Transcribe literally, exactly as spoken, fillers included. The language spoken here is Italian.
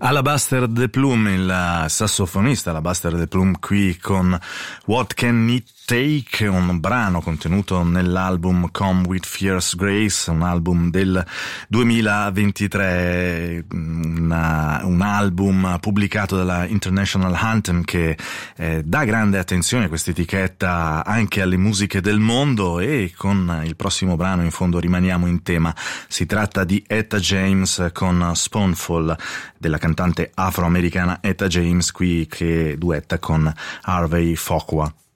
Alabaster De Plume, il sassofonista Alabaster De Plume, qui con What Can It Take, un brano contenuto nell'album Come With Fierce Grace, un album del duemilaventitré, una, un album pubblicato dalla International Anthem che eh, dà grande attenzione a questa etichetta anche alle musiche del mondo, e con il prossimo brano in fondo rimaniamo in tema. Si tratta di Etta James con Spoonful, della cantante afroamericana Etta James, qui che duetta con Harvey Fokwa.